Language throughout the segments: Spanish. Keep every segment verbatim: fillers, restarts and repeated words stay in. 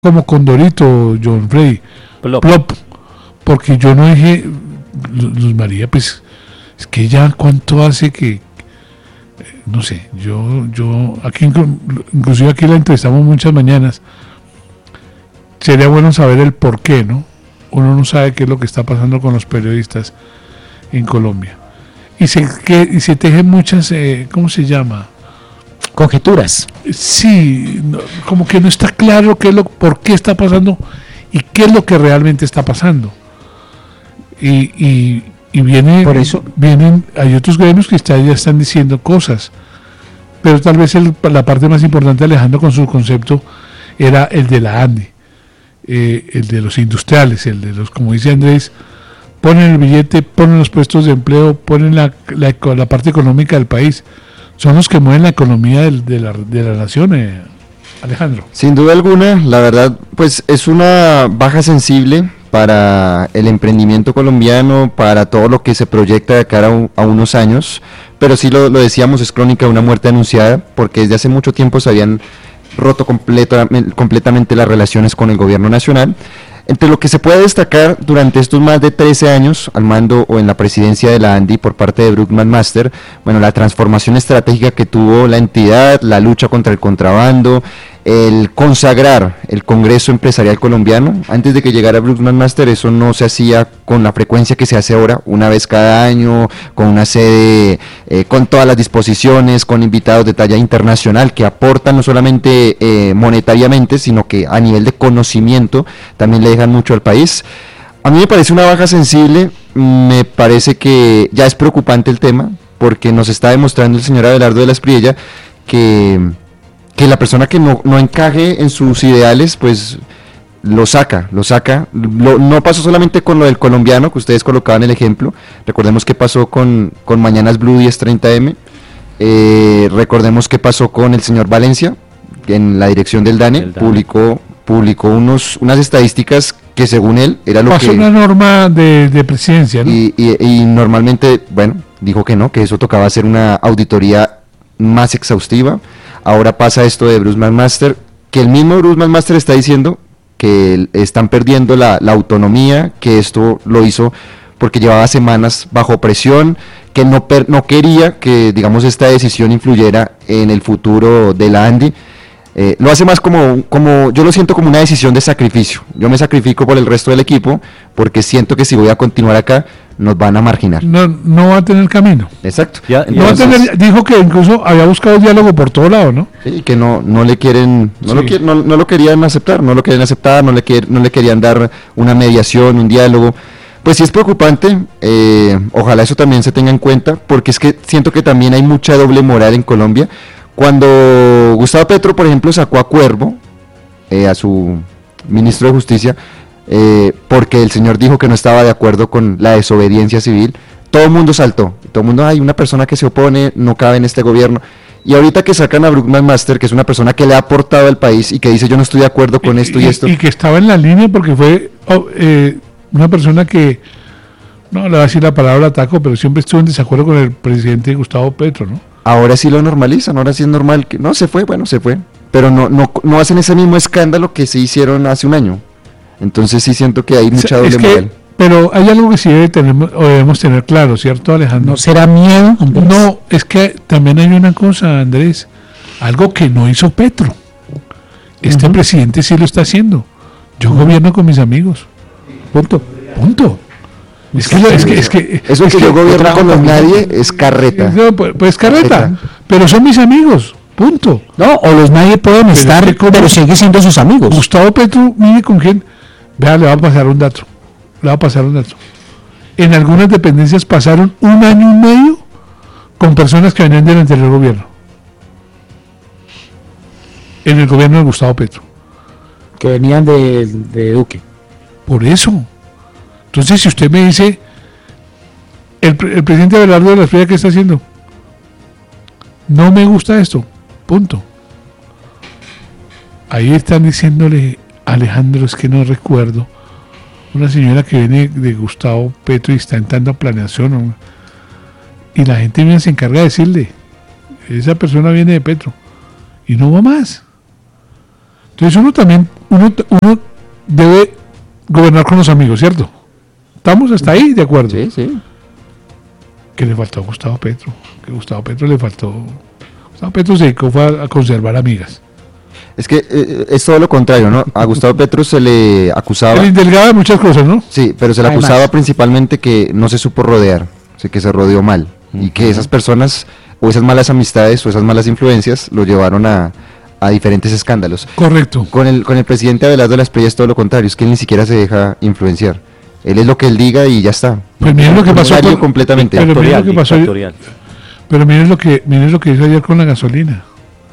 como Condorito, John Frey, Plop. Plop, porque yo no dije, Luz María, pues, es que ya cuánto hace que, no sé, yo, yo, aquí, inclusive aquí la entrevistamos muchas mañanas, sería bueno saber el por qué, ¿no? Uno no sabe qué es lo que está pasando con los periodistas en Colombia. Y se, que, y se tejen muchas, eh, ¿cómo se llama? Conjeturas. Sí, no, como que no está claro qué es lo, por qué está pasando y qué es lo que realmente está pasando. Y, y, y viene, por eso vienen, hay otros gremios que está, ya están diciendo cosas, pero tal vez el, la parte más importante, Alejandro, con su concepto, era el de la ANDI, eh, el de los industriales, el de los, como dice Andrés, ponen el billete, ponen los puestos de empleo, ponen la, la, la parte económica del país. Son los que mueven la economía de, de, la, de la nación, eh, Alejandro. Sin duda alguna, la verdad, pues es una baja sensible para el emprendimiento colombiano, para todo lo que se proyecta de cara a, un, a unos años, pero sí lo, lo decíamos, es crónica de una muerte anunciada, porque desde hace mucho tiempo se habían roto completa, completamente las relaciones con el gobierno nacional. Entre lo que se puede destacar durante estos más de trece años al mando o en la presidencia de la ANDI por parte de Brookman Master, bueno, la transformación estratégica que tuvo la entidad, la lucha contra el contrabando, el consagrar el Congreso Empresarial Colombiano. Antes de que llegara Brookman Master eso no se hacía con la frecuencia que se hace ahora, una vez cada año, con una sede, eh, con todas las disposiciones, con invitados de talla internacional que aportan no solamente eh, monetariamente, sino que a nivel de conocimiento también le dejan mucho al país. A mí me parece una baja sensible, me parece que ya es preocupante el tema, porque nos está demostrando el señor Abelardo de la Espriella que... que la persona que no, no encaje en sus ideales, pues lo saca, lo saca. Lo, no pasó solamente con lo del colombiano, que ustedes colocaban el ejemplo, recordemos qué pasó con, con Mañanas Blue diez treinta eme, eh, recordemos qué pasó con el señor Valencia, que en la dirección del DANE, El DANE. publicó, publicó unos, unas estadísticas que según él era lo Pasó que... una norma de, de presidencia, ¿no? Y, y, y normalmente, bueno, dijo que no, que eso tocaba hacer una auditoría más exhaustiva. Ahora pasa esto de Brookman Master, que el mismo Brookman Master está diciendo que están perdiendo la, la autonomía, que esto lo hizo porque llevaba semanas bajo presión, que no, per, no quería que, digamos, esta decisión influyera en el futuro de la ANDI. Eh, lo hace más como, como, yo lo siento como una decisión de sacrificio. Yo me sacrifico por el resto del equipo porque siento que si voy a continuar acá nos van a marginar. No, no va a tener camino. Exacto. Ya, No va a entonces, tener, dijo que incluso había buscado diálogo por todo lado, ¿no? Sí, que no, no le quieren, no, Sí. lo quieren, no, no lo querían aceptar, no lo querían aceptar, no le, quier, no le querían dar una mediación, un diálogo. Pues sí es preocupante, eh, ojalá eso también se tenga en cuenta, porque es que siento que también hay mucha doble moral en Colombia. Cuando Gustavo Petro, por ejemplo, sacó a Cuervo, eh, a su ministro de Justicia, eh, porque el señor dijo que no estaba de acuerdo con la desobediencia civil, todo el mundo saltó, todo el mundo, hay una persona que se opone, no cabe en este gobierno. Y ahorita que sacan a Brookman Master, que es una persona que le ha aportado al país y que dice yo no estoy de acuerdo con esto y, y esto. Y que estaba en la línea porque fue oh, eh, una persona que, no le voy a decir la palabra taco, pero siempre estuvo en desacuerdo con el presidente Gustavo Petro, ¿no? Ahora sí lo normalizan, ahora sí es normal que no se fue, bueno, se fue, pero no no no hacen ese mismo escándalo que se hicieron hace un año. Entonces sí siento que hay mucha doble es que, moral. pero hay algo que sí debe tener, o debemos tener claro, ¿cierto, Alejandro? ¿No será miedo, Andrés? No, es que también hay una cosa, Andrés, algo que no hizo Petro. Este Ujú. presidente sí lo está haciendo. Yo gobierno con mis amigos. Punto. Punto. Es que, es que, es que, Eso es que, que- yo gobierno con los nadie es carreta. No, pues, pues carreta, Carreta. pero son mis amigos. Punto. No, o los nadie pueden Pero estar, es que como- pero sigue siendo sus amigos. Gustavo Petro, mire con quién. Vea, le va a pasar un dato. Le va a pasar un dato. En algunas dependencias pasaron un año y medio con personas que venían del anterior gobierno. En el gobierno de Gustavo Petro. Que venían de, de Duque. Por eso. Entonces, si usted me dice, el, pre- el presidente Abelardo de la Espriella, ¿qué está haciendo? No me gusta esto. Punto. Ahí están diciéndole, Alejandro, es que no recuerdo, una señora que viene de Gustavo Petro y está en tanta planeación, ¿no? Y la gente viene, se encarga de decirle, esa persona viene de Petro, y no va más. Entonces uno también uno, uno debe gobernar con los amigos, ¿cierto? ¿Estamos hasta ahí de acuerdo? Sí, sí. Que le faltó a Gustavo Petro. Que Gustavo Petro le faltó. Gustavo Petro se dedicó a, a conservar amigas. Es que eh, es todo lo contrario, ¿no? A Gustavo Petro se le acusaba... Se le indelgaba muchas cosas, ¿no? Sí, pero se le Además. acusaba principalmente que no se supo rodear, o sea, que se rodeó mal, y que esas personas, o esas malas amistades, o esas malas influencias, lo llevaron a, a diferentes escándalos. Correcto. Con el, con el presidente Abelardo de la Espriella es todo lo contrario, es que él ni siquiera se deja influenciar. Él es lo que él diga y ya está. Pues miren lo que pasó Salió con- completamente. Pero miren lo que pasó ayer- dictatorial. Pero miren lo que miren lo que hizo ayer con la gasolina.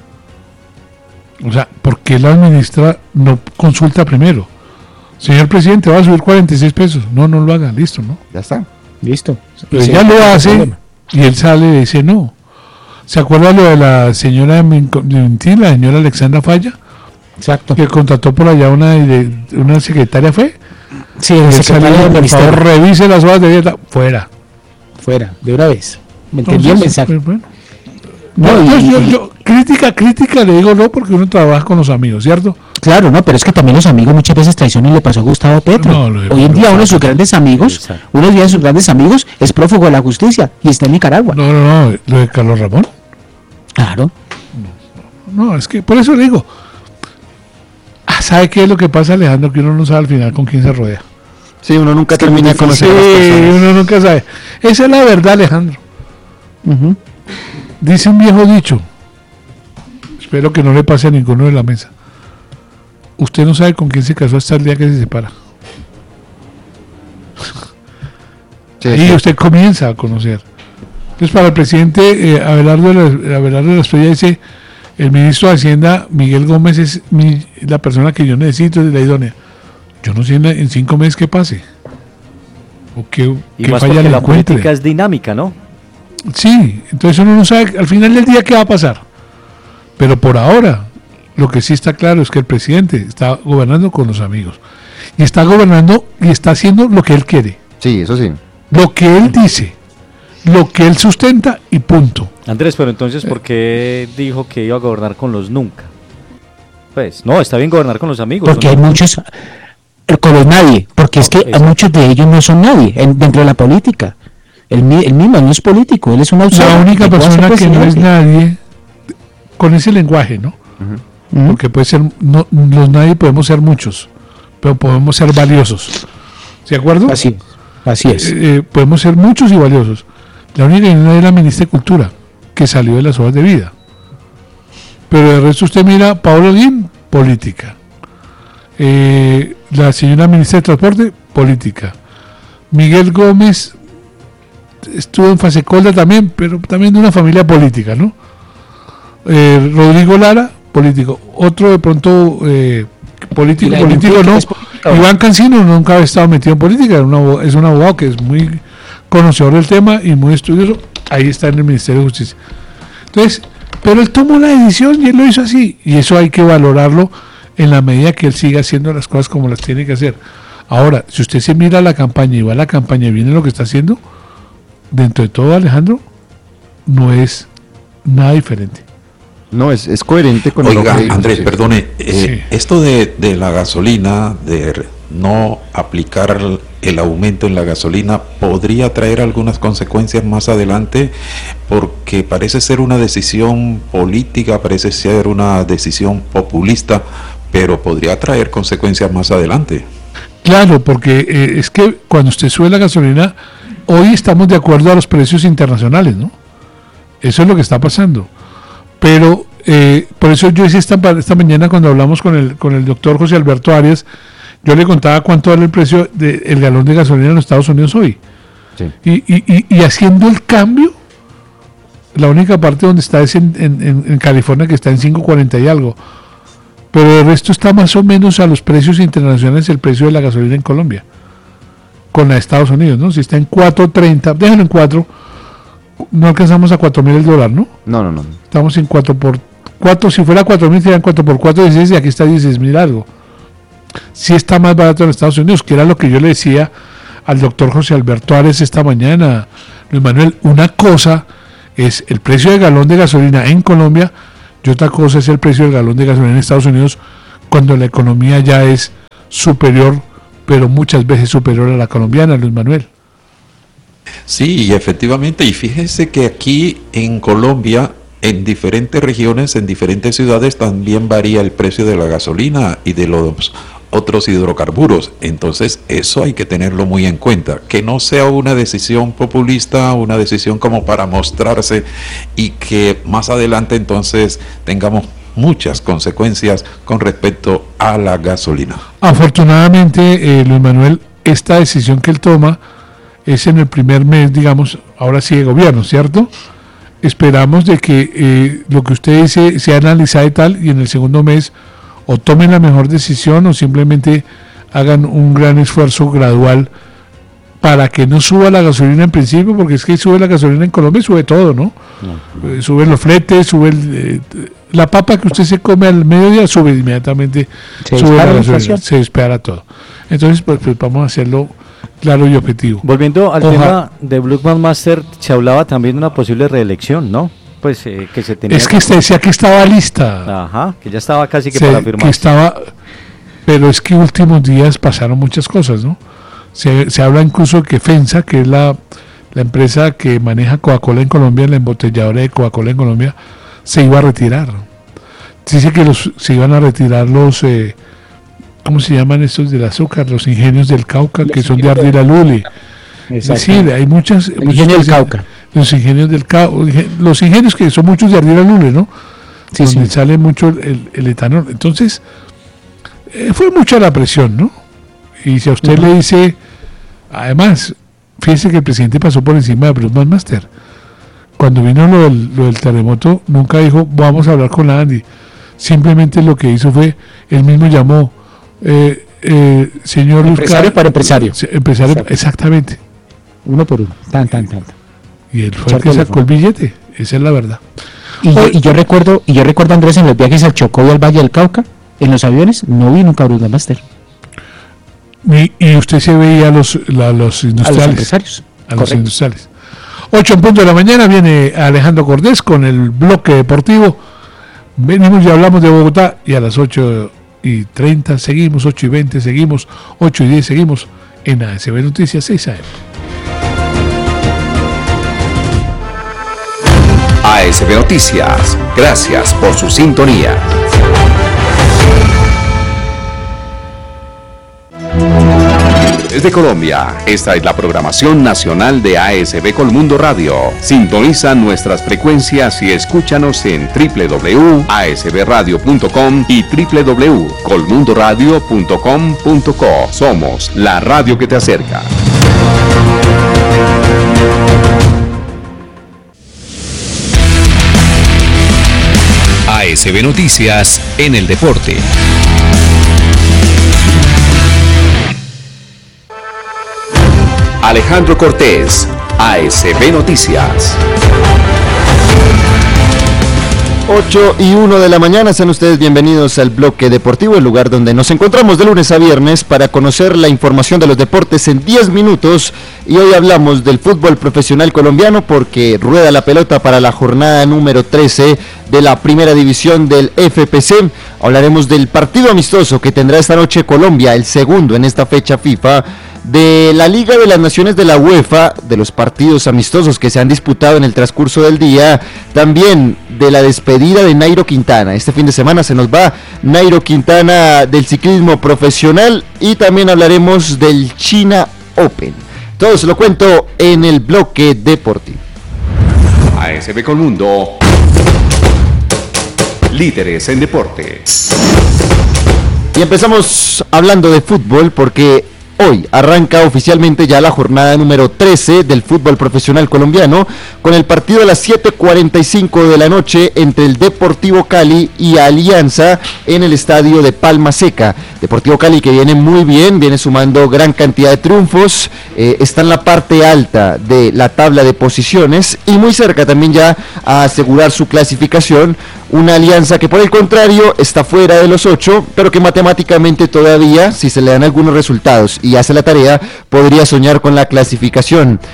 O sea, ¿por qué la ministra no consulta primero? Señor presidente, va a subir cuarenta y seis pesos. No, no lo haga, listo, ¿no? Ya está. Listo. Pero Sí, ella no lo hay hace problema. y él sale y dice no. ¿Se acuerda lo de la señora de Minco- de Mintín, la señora Alexandra Falla, Exacto. que contrató por allá una, de- una secretaria fue? Sí, el Él secretario salió, del por favor, ministerio. revise las hojas de vida. Fuera. Fuera, de una vez. Me entendí el Entonces, mensaje. pues, bueno. No, No, y- yo, yo- yo- crítica, crítica, le digo no, porque uno trabaja con los amigos, ¿cierto? Claro, no, pero es que también los amigos muchas veces traicionan y le pasó a Gustavo Petro. No, lo de Hoy en día uno de sus grandes amigos, Exacto. uno de sus grandes amigos es prófugo de la justicia y está en Nicaragua. No, no, no, lo de Carlos Ramón. Claro. No, es que por eso le digo. Ah, ¿sabe qué es lo que pasa, Alejandro? Que uno no sabe al final con quién se rodea. Sí, uno nunca Es que es termina muy de conocer Sí, a las personas. uno nunca sabe. Esa es la verdad, Alejandro. Ujú. Dice un viejo dicho. Espero que no le pase a ninguno de la mesa. Usted no sabe con quién se casó hasta el día que se separa. Sí, Ahí sí. usted comienza a conocer. Entonces, para el presidente eh, Abelardo, de la, Abelardo de la Espriella dice, el ministro de Hacienda, Miguel Gómez, es mi- la persona que yo necesito, es la idónea. Yo no sé en, la- en cinco meses qué pase. O qué, Y qué más falla porque le la encuentre. política es dinámica, ¿no? Sí, entonces uno no sabe al final del día qué va a pasar. Pero por ahora, lo que sí está claro es que el presidente está gobernando con los amigos. Y está gobernando y está haciendo lo que él quiere. Sí, eso sí. Lo que él dice. Lo que él sustenta y punto. Andrés, pero entonces, ¿por qué dijo que iba a gobernar con los nunca? Pues, no, está bien gobernar con los amigos. Porque ¿o hay no? muchos, eh, con los nadie, porque es que Exacto. muchos de ellos no son nadie en- dentro de la política. El, mi- el mismo no es político, él es un La outsider única que puede ser persona que no es presidente. nadie con ese lenguaje, ¿no? Ujú. Porque puede ser, no, los nadie podemos ser muchos, pero podemos ser valiosos. ¿De acuerdo? Así, así es. Eh, eh, podemos ser muchos y valiosos. La única que no es la ministra de Cultura, que salió de las hojas de vida. Pero de resto usted mira, Pablo Guín, política. Eh, la señora ministra de Transporte, política. Miguel Gómez estuvo en Fasecolda también, pero también de una familia política, ¿no? Eh, Rodrigo Lara, político. Otro de pronto eh, político, ¿Y la político Olímpica no. es política o no? Iván Cancino nunca ha estado metido en política, es un abogado, es un abogado que es muy conocedor del tema y muy estudioso. Ahí está en el Ministerio de Justicia. Entonces, pero él tomó la decisión y él lo hizo así. Y eso hay que valorarlo en la medida que él siga haciendo las cosas como las tiene que hacer. Ahora, si usted se mira la campaña y va a la campaña y viene lo que está haciendo, dentro de todo, Alejandro, no es nada diferente. No, es, es coherente con Oiga, lo que dijo, Andrés, sí. perdone, eh, Sí. esto de, de la gasolina, de no aplicar el aumento en la gasolina, podría traer algunas consecuencias más adelante, porque parece ser una decisión política, parece ser una decisión populista, pero podría traer consecuencias más adelante. Claro, porque eh, es que cuando usted sube la gasolina, hoy estamos de acuerdo a los precios internacionales, ¿no? Eso es lo que está pasando. Pero eh, por eso yo hice esta, esta mañana cuando hablamos con el, con el doctor José Alberto Arias, yo le contaba cuánto vale el precio del galón de gasolina en los Estados Unidos hoy. Sí. Y, y, y, y haciendo el cambio, la única parte donde está es en, en, en- en California, que está en cinco cuarenta y algo. Pero el resto está más o menos a los precios internacionales, el precio de la gasolina en Colombia. Con la de Estados Unidos, ¿no? Si está en cuatro treinta, déjenlo en cuatro, no alcanzamos a cuatro mil el dólar, ¿no? No, no, no. Estamos en cuatro por cuatro, si fuera cuatro mil serían cuatro por cuatro, dieciséis, y aquí está dieciséis mil algo. Sí está más barato en Estados Unidos, que era lo que yo le decía al doctor José Alberto Ares esta mañana, Luis Manuel. Una cosa es el precio del galón de gasolina en Colombia y otra cosa es el precio del galón de gasolina en Estados Unidos cuando la economía ya es superior, pero muchas veces superior a la colombiana, Luis Manuel. Sí, efectivamente, y fíjese que aquí en Colombia, en diferentes regiones, en diferentes ciudades, también varía el precio de la gasolina y de los otros hidrocarburos. Entonces, eso hay que tenerlo muy en cuenta, que no sea una decisión populista, una decisión como para mostrarse y que más adelante entonces tengamos muchas consecuencias con respecto a la gasolina. Afortunadamente, eh, Luis Manuel, esta decisión que él toma es en el primer mes, digamos, ahora sí de gobierno, ¿cierto? Esperamos de que eh, lo que usted dice sea analizado y tal, y en el segundo mes o tomen la mejor decisión o simplemente hagan un gran esfuerzo gradual para que no suba la gasolina en principio, porque es que sube la gasolina en Colombia y sube todo, ¿no? No, no. Eh, suben los fletes, sube el, eh, la papa que usted se come al mediodía, sube inmediatamente, se sube la gasolina, la se dispara todo. Entonces, pues, pues vamos a hacerlo claro y objetivo. Volviendo al Oja. tema de Blumberg Master, se hablaba también de una posible reelección, ¿no? Pues eh, que se tenía... Es que usted decía que estaba lista. Ajá, que ya estaba casi que se, para firmar. Que estaba, pero es que últimos días pasaron muchas cosas, ¿no? Se, se habla incluso que FEMSA, que es la, la empresa que maneja Coca-Cola en Colombia, la embotelladora de Coca-Cola en Colombia, se iba a retirar. Dice que los, se iban a retirar los... Eh, ¿cómo se llaman estos del azúcar? Los ingenios del Cauca, los que son de Ardila Luli. Es decir, hay muchas... El ingenio del Cauca. Los ingenios del Cauca, los ingenios que son muchos de Ardila Luli, ¿no? Sí, donde sí. sale mucho el, el etanol. Entonces, eh, fue mucha la presión, ¿no? Y si a usted uh-huh. le dice, además, fíjese que el presidente pasó por encima de Blumberg Master. Cuando vino lo del, lo del terremoto, nunca dijo, vamos a hablar con la Andy. Simplemente lo que hizo fue, él mismo llamó, eh, eh, señor empresario Luzcar, para empresario. Empresario, Exacto. exactamente. Uno por uno, tan, tan, tan. Y él fue el que sacó el billete, esa es la verdad. Y, yo, y yo recuerdo, y yo recuerdo Andrés, en los viajes al Chocó y al Valle del Cauca, en los aviones, no vi nunca Blumberg Master. Y, y usted se veía a los, la, los industriales. A los empresarios. A los industriales. ocho en punto de la mañana, viene Alejandro Cortés con el bloque deportivo. Venimos y hablamos de Bogotá y a las ocho y treinta seguimos, ocho y veinte seguimos, ocho y diez seguimos en A S B Noticias seis A M. A S B Noticias, gracias por su sintonía. Desde Colombia, esta es la programación nacional de A S B Colmundo Radio. Sintoniza nuestras frecuencias y escúchanos en doble u doble u doble u punto a s b radio punto com y doble u doble u doble u punto colmundo radio punto com punto co. Somos la radio que te acerca. A S B Noticias en el deporte. Alejandro Cortés, A S B Noticias. ocho y uno de la mañana, sean ustedes bienvenidos al bloque deportivo, el lugar donde nos encontramos de lunes a viernes para conocer la información de los deportes en diez minutos. Y hoy hablamos del fútbol profesional colombiano porque rueda la pelota para la jornada número trece de la primera división del F P C. Hablaremos del partido amistoso que tendrá esta noche Colombia, el segundo en esta fecha FIFA, de la Liga de las Naciones de la UEFA, de los partidos amistosos que se han disputado en el transcurso del día, también de la despedida de Nairo Quintana. Este fin de semana se nos va Nairo Quintana del ciclismo profesional y también hablaremos del China Open. Todo se lo cuento en el bloque deportivo. A S B Colmundo, líderes en deportes. Y empezamos hablando de fútbol porque hoy arranca oficialmente ya la jornada número trece del fútbol profesional colombiano con el partido a las siete cuarenta y cinco de la noche entre el Deportivo Cali y Alianza en el estadio de Palma Seca. Deportivo Cali que viene muy bien, viene sumando gran cantidad de triunfos, eh, está en la parte alta de la tabla de posiciones y muy cerca también ya a asegurar su clasificación. Una Alianza que por el contrario está fuera de los ocho, pero que matemáticamente todavía, si se le dan algunos resultados y hace la tarea, podría soñar con la clasificación.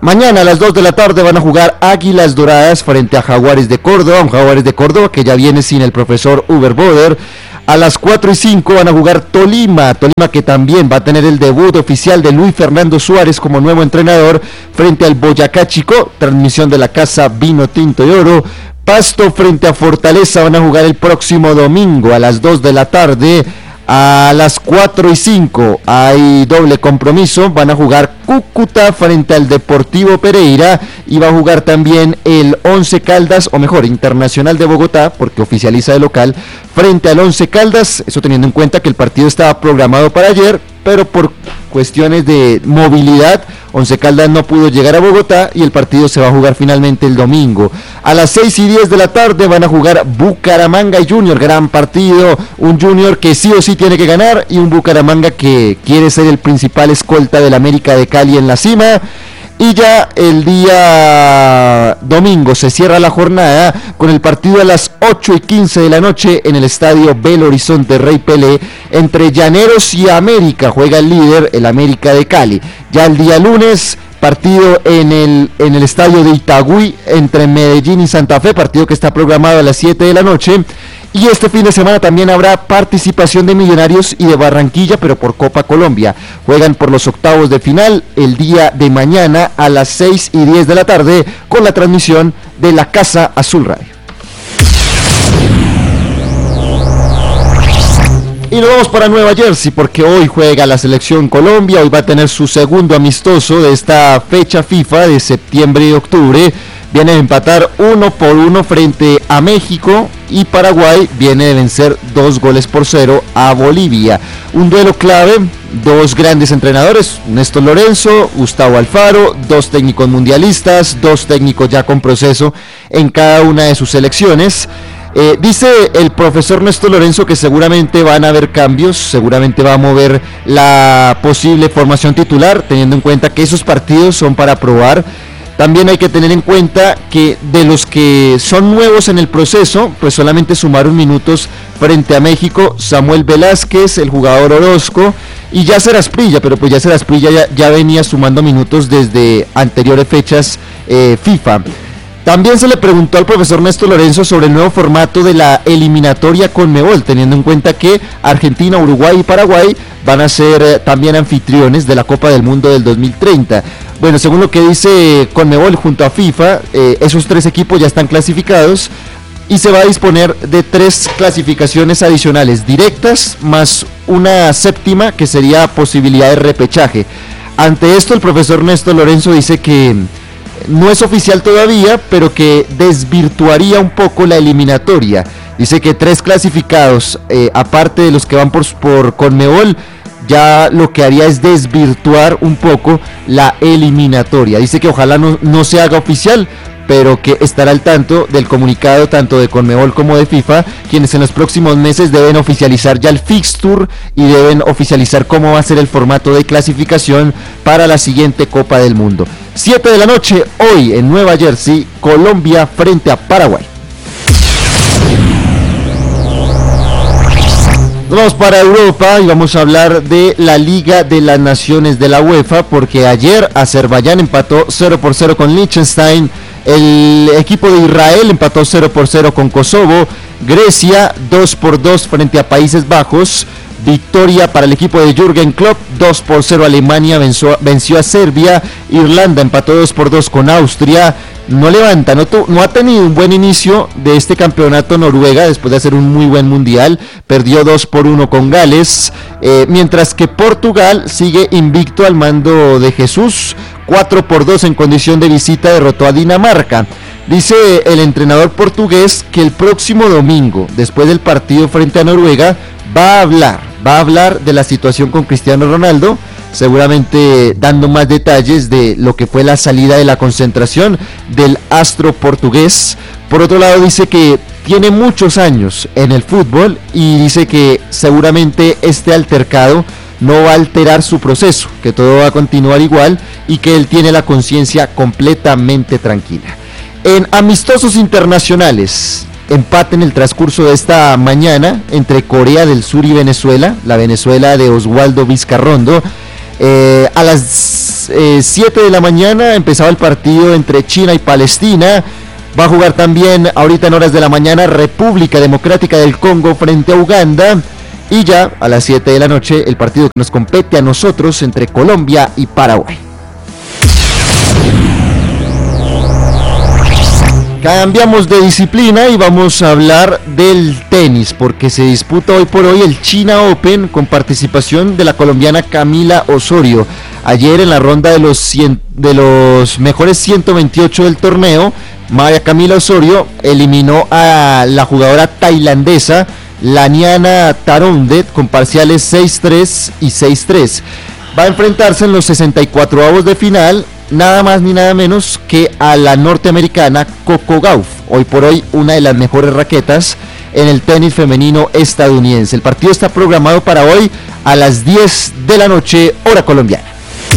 Mañana a las dos de la tarde van a jugar Águilas Doradas frente a Jaguares de Córdoba, un Jaguares de Córdoba que ya viene sin el profesor Uber Boder. A las cuatro y cinco van a jugar Tolima, Tolima que también va a tener el debut oficial de Luis Fernando Suárez como nuevo entrenador frente al Boyacá Chico, transmisión de la casa Vino Tinto y Oro. Pasto frente a Fortaleza van a jugar el próximo domingo a las dos de la tarde. A las cuatro y cinco hay doble compromiso, van a jugar Cúcuta frente al Deportivo Pereira y va a jugar también el Once Caldas, o mejor, Internacional de Bogotá, porque oficializa de local, frente al Once Caldas, eso teniendo en cuenta que el partido estaba programado para ayer, pero por cuestiones de movilidad, Once Caldas no pudo llegar a Bogotá y el partido se va a jugar finalmente el domingo. A las seis y diez de la tarde van a jugar Bucaramanga y Junior, gran partido, un Junior que sí o sí tiene que ganar y un Bucaramanga que quiere ser el principal escolta del América de Cali en la cima. Y ya el día domingo se cierra la jornada con el partido a las ocho y quince de la noche en el estadio Belo Horizonte Rey Pelé entre Llaneros y América. Juega el líder, el América de Cali. Ya el día lunes, partido en el, en el estadio de Itagüí entre Medellín y Santa Fe, partido que está programado a las siete de la noche. Y este fin de semana también habrá participación de Millonarios y de Barranquilla, pero por Copa Colombia. Juegan por los octavos de final el día de mañana a las seis y diez de la tarde con la transmisión de la Casa Azul Radio. Y nos vamos para Nueva Jersey porque hoy juega la selección Colombia, hoy va a tener su segundo amistoso de esta fecha FIFA de septiembre y octubre. Viene a empatar uno por uno frente a México y Paraguay viene de vencer dos goles por cero a Bolivia. Un duelo clave, dos grandes entrenadores, Néstor Lorenzo, Gustavo Alfaro, dos técnicos mundialistas, dos técnicos ya con proceso en cada una de sus selecciones. Eh, dice el profesor Néstor Lorenzo que seguramente van a haber cambios, seguramente va a mover la posible formación titular, teniendo en cuenta que esos partidos son para probar. También hay que tener en cuenta que de los que son nuevos en el proceso, pues solamente sumaron minutos frente a México, Samuel Velázquez, el jugador Orozco y Yasser Asprilla, pero pues Yasser Asprilla ya, ya venía sumando minutos desde anteriores fechas eh, FIFA. También se le preguntó al profesor Néstor Lorenzo sobre el nuevo formato de la eliminatoria Conmebol, teniendo en cuenta que Argentina, Uruguay y Paraguay van a ser eh, también anfitriones de la Copa del Mundo del dos mil treinta. Bueno, según lo que dice Conmebol junto a FIFA, eh, esos tres equipos ya están clasificados y se va a disponer de tres clasificaciones adicionales directas más una séptima que sería posibilidad de repechaje. Ante esto el profesor Néstor Lorenzo dice que no es oficial todavía, pero que desvirtuaría un poco la eliminatoria. Dice que tres clasificados, eh, aparte de los que van por, por Conmebol, ya lo que haría es desvirtuar un poco la eliminatoria. Dice que ojalá no, no se haga oficial, pero que estará al tanto del comunicado tanto de Conmebol como de FIFA, quienes en los próximos meses deben oficializar ya el fixture y deben oficializar cómo va a ser el formato de clasificación para la siguiente Copa del Mundo. siete de la noche, hoy en Nueva Jersey, Colombia frente a Paraguay. Vamos para Europa y vamos a hablar de la Liga de las Naciones de la UEFA, porque ayer Azerbaiyán empató cero por cero con Liechtenstein, el equipo de Israel empató cero por cero con Kosovo, Grecia dos por dos frente a Países Bajos, victoria para el equipo de Jürgen Klopp, dos por cero Alemania venció, venció a Serbia, Irlanda empató dos por dos con Austria, no levanta, no, tu, no ha tenido un buen inicio de este campeonato Noruega después de hacer un muy buen mundial, perdió dos por uno con Gales, eh, mientras que Portugal sigue invicto al mando de Jesús, cuatro por dos en condición de visita derrotó a Dinamarca. Dice el entrenador portugués que el próximo domingo, después del partido frente a Noruega, va a hablar, va a hablar de la situación con Cristiano Ronaldo, seguramente dando más detalles de lo que fue la salida de la concentración del astro portugués. Por otro lado dice que tiene muchos años en el fútbol y dice que seguramente este altercado no va a alterar su proceso, que todo va a continuar igual y que él tiene la conciencia completamente tranquila. En amistosos internacionales, empate en el transcurso de esta mañana entre Corea del Sur y Venezuela, la Venezuela de Oswaldo Vizcarrondo. Eh, a las las eh, siete de la mañana empezaba el partido entre China y Palestina. Va a jugar también ahorita en horas de la mañana República Democrática del Congo frente a Uganda. Y ya a las siete de la noche el partido que nos compete a nosotros entre Colombia y Paraguay. Cambiamos de disciplina y vamos a hablar del tenis, porque se disputa hoy por hoy el China Open con participación de la colombiana Camila Osorio. Ayer en la ronda de los, cien, de los mejores ciento veintiocho del torneo, María Camila Osorio eliminó a la jugadora tailandesa Laniana Tarondet con parciales seis tres y seis tres. Va a enfrentarse en los sesenta y cuatro avos de final, nada más ni nada menos que a la norteamericana Coco Gauff, hoy por hoy una de las mejores raquetas en el tenis femenino estadounidense. El partido está programado para hoy a las diez de la noche, hora colombiana.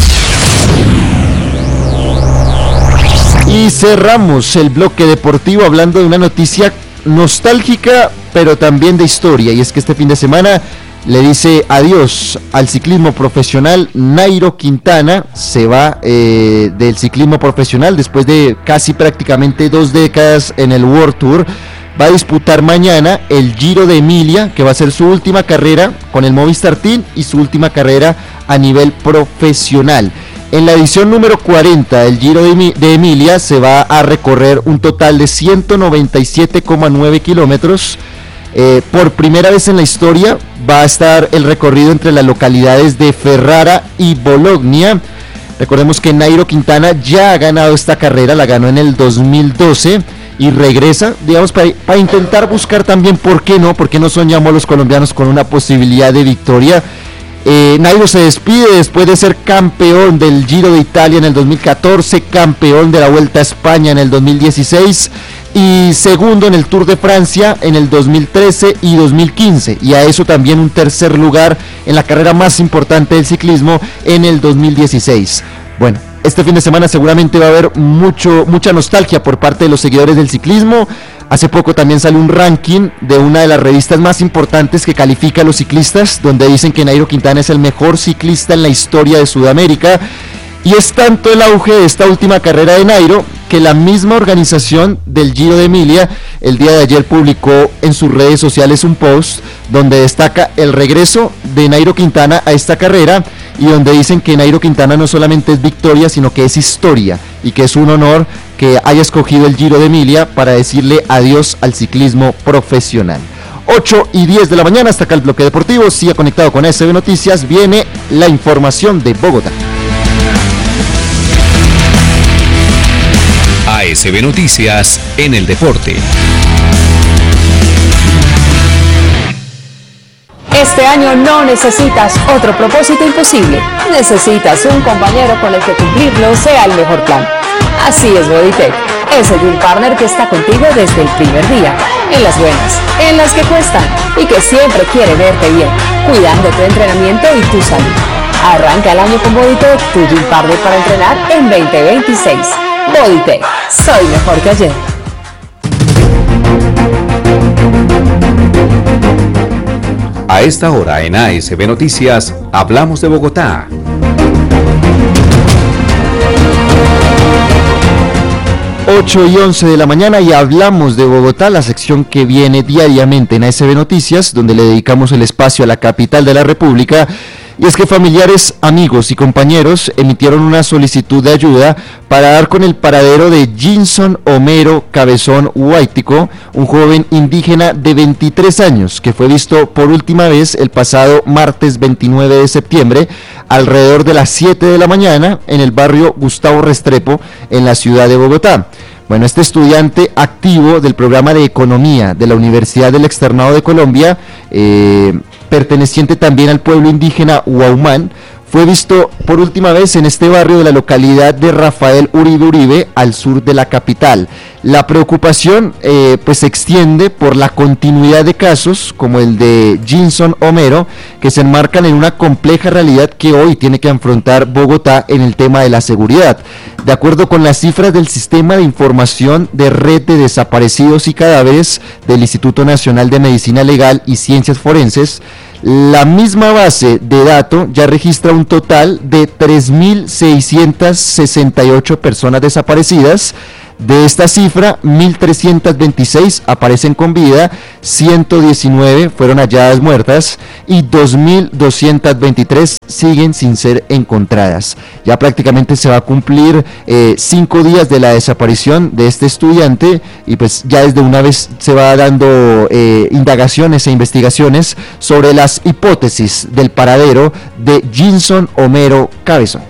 Y cerramos el bloque deportivo hablando de una noticia nostálgica, pero también de historia, y es que este fin de semana le dice adiós al ciclismo profesional. Nairo Quintana se va eh, del ciclismo profesional después de casi prácticamente dos décadas en el World Tour. Va a disputar mañana el Giro de Emilia, que va a ser su última carrera con el Movistar Team y su última carrera a nivel profesional. En la edición número cuarenta del Giro de, de Emilia se va a recorrer un total de ciento noventa y siete coma nueve kilómetros. Eh, por primera vez en la historia va a estar el recorrido entre las localidades de Ferrara y Bologna. Recordemos que Nairo Quintana ya ha ganado esta carrera, la ganó en el dos mil doce y regresa, digamos, para, para intentar buscar también, ¿por qué no? ¿Por qué no soñamos los colombianos con una posibilidad de victoria? Eh, Nairo se despide después de ser campeón del Giro de Italia en el dos mil catorce, campeón de la Vuelta a España en el dos mil dieciséis y segundo en el Tour de Francia en el dos mil trece y dos mil quince, y a eso también un tercer lugar en la carrera más importante del ciclismo en el dos mil dieciséis. Bueno, este fin de semana seguramente va a haber mucho, mucha nostalgia por parte de los seguidores del ciclismo. Hace poco también salió un ranking de una de las revistas más importantes que califica a los ciclistas, donde dicen que Nairo Quintana es el mejor ciclista en la historia de Sudamérica. Y es tanto el auge de esta última carrera de Nairo que la misma organización del Giro de Emilia el día de ayer publicó en sus redes sociales un post donde destaca el regreso de Nairo Quintana a esta carrera y donde dicen que Nairo Quintana no solamente es victoria, sino que es historia y que es un honor que haya escogido el Giro de Emilia para decirle adiós al ciclismo profesional. ocho y diez de la mañana, hasta acá el bloque deportivo. Siga conectado con A S B Noticias, viene la información de Bogotá. A S B Noticias en el deporte. Este año no necesitas otro propósito imposible. Necesitas un compañero con el que cumplirlo sea el mejor plan. Así es Bodytech, ese Gym Partner que está contigo desde el primer día, en las buenas, en las que cuestan y que siempre quiere verte bien, cuidando tu entrenamiento y tu salud. Arranca el año con Bodytech, tu Gym Partner para entrenar en veinte veintiséis. Bodytech, soy mejor que ayer. A esta hora en A S B Noticias, hablamos de Bogotá. ocho y once de la mañana y hablamos de Bogotá, la sección que viene diariamente en A S B Noticias, donde le dedicamos el espacio a la capital de la República. Y es que familiares, amigos y compañeros emitieron una solicitud de ayuda para dar con el paradero de Jinson Homero Cabezón Huaytico, un joven indígena de veintitrés años que fue visto por última vez el pasado martes veintinueve de septiembre alrededor de las siete de la mañana en el barrio Gustavo Restrepo en la ciudad de Bogotá. Bueno, este estudiante activo del programa de Economía de la Universidad del Externado de Colombia, eh, perteneciente también al pueblo indígena Huaumán, fue visto por última vez en este barrio de la localidad de Rafael Uribe Uribe, al sur de la capital. La preocupación eh, pues se extiende por la continuidad de casos como el de Jinson Homero, que se enmarcan en una compleja realidad que hoy tiene que afrontar Bogotá en el tema de la seguridad. De acuerdo con las cifras del Sistema de Información de Red de Desaparecidos y Cadáveres del Instituto Nacional de Medicina Legal y Ciencias Forenses, La misma base de datos ya registra un total de tres mil seiscientas sesenta y ocho personas desaparecidas. De esta cifra, mil trescientas veintiséis aparecen con vida, ciento diecinueve fueron halladas muertas y dos mil doscientas veintitrés siguen sin ser encontradas. Ya prácticamente se va a cumplir eh, cinco días de la desaparición de este estudiante y pues ya desde una vez se va dando eh, indagaciones e investigaciones sobre las hipótesis del paradero de Ginson Homero Cabezón.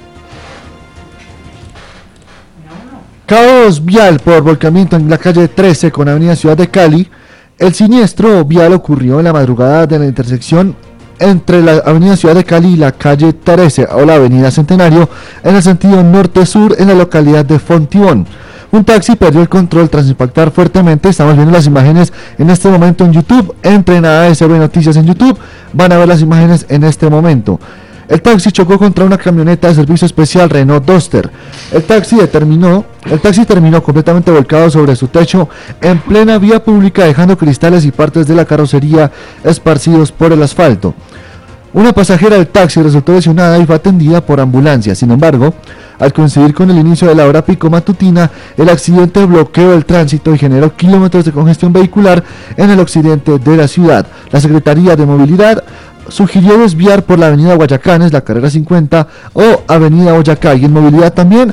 Caos vial por volcamiento en la calle trece con avenida Ciudad de Cali. El siniestro vial ocurrió en la madrugada de la intersección entre la avenida Ciudad de Cali y la calle trece o la avenida Centenario en el sentido norte-sur en la localidad de Fontibón. Un taxi perdió el control tras impactar fuertemente. Estamos viendo las imágenes en este momento en YouTube. Entren a A S B Noticias en YouTube, van a ver las imágenes en este momento. El taxi chocó contra una camioneta de servicio especial Renault Duster. El taxi determinó, el taxi terminó completamente volcado sobre su techo en plena vía pública, dejando cristales y partes de la carrocería esparcidos por el asfalto. Una pasajera del taxi resultó lesionada y fue atendida por ambulancia. Sin embargo, al coincidir con el inicio de la hora pico matutina, el accidente bloqueó el tránsito y generó kilómetros de congestión vehicular en el occidente de la ciudad. La Secretaría de Movilidad sugirió desviar por la avenida Guayacanes, la carrera cincuenta o avenida Boyacá. Y en movilidad también,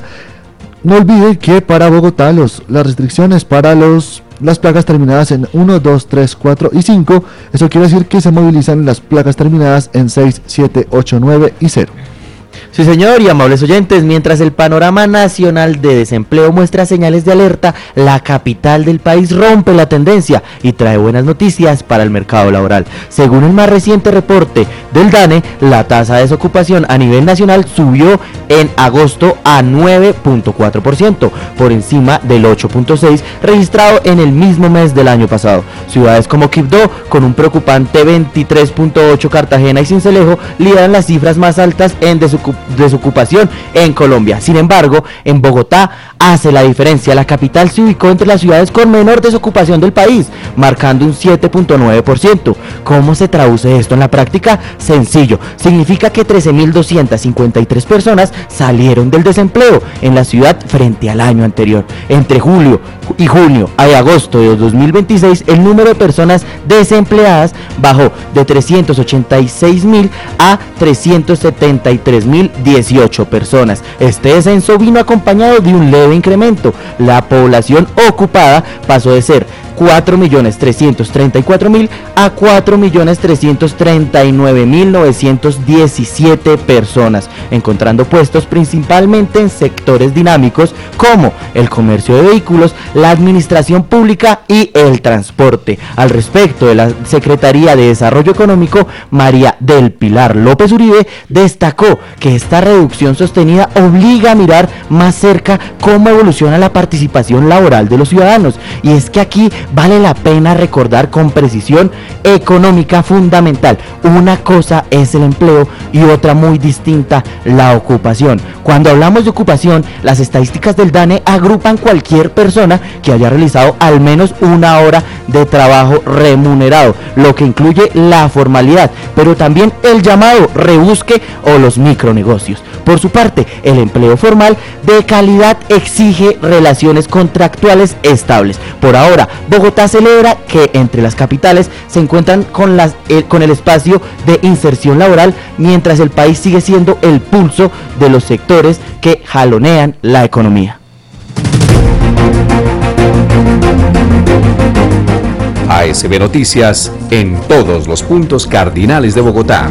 no olvide que para Bogotá los, las restricciones para los las placas terminadas en uno, dos, tres, cuatro y cinco, eso quiere decir que se movilizan las placas terminadas en seis, siete, ocho, nueve y cero. Sí, señor, y amables oyentes, mientras el panorama nacional de desempleo muestra señales de alerta, la capital del país rompe la tendencia y trae buenas noticias para el mercado laboral. Según el más reciente reporte del DANE, la tasa de desocupación a nivel nacional subió en agosto a nueve punto cuatro por ciento, por encima del ocho punto seis por ciento registrado en el mismo mes del año pasado. Ciudades como Quibdó, con un preocupante veintitrés punto ocho por ciento, Cartagena y Sincelejo lideran las cifras más altas en desocupación desocupación en Colombia. Sin embargo, en Bogotá hace la diferencia. La capital se ubicó entre las ciudades con menor desocupación del país, marcando un siete punto nueve por ciento. ¿Cómo se traduce esto en la práctica? Sencillo. Significa que trece mil doscientas cincuenta y tres personas salieron del desempleo en la ciudad frente al año anterior. Entre julio y junio a agosto de dos mil veintiséis, el número de personas desempleadas bajó de trescientos ochenta y seis mil a trescientos setenta y tres mil dieciocho personas. Este descenso vino acompañado de un leve incremento. La población ocupada pasó de ser cuatro millones trescientos treinta y cuatro mil a cuatro millones trescientos treinta y nueve mil novecientos diecisiete personas, encontrando puestos principalmente en sectores dinámicos como el comercio de vehículos, la administración pública y el transporte. Al respecto de la Secretaría de Desarrollo Económico, María del Pilar López Uribe destacó que esta reducción sostenida obliga a mirar más cerca cómo evoluciona la participación laboral de los ciudadanos, y es que aquí vale la pena recordar con precisión económica fundamental. Una cosa es el empleo y otra muy distinta, la ocupación. Cuando hablamos de ocupación, las estadísticas del DANE agrupan cualquier persona que haya realizado al menos una hora de trabajo remunerado, lo que incluye la formalidad, pero también el llamado rebusque o los micronegocios. Por su parte, el empleo formal de calidad exige relaciones contractuales estables. Por ahora, Bogotá celebra que entre las capitales se encuentran con, las, eh, con el espacio de inserción laboral, mientras el país sigue siendo el pulso de los sectores que jalonean la economía. A S B Noticias en todos los puntos cardinales de Bogotá.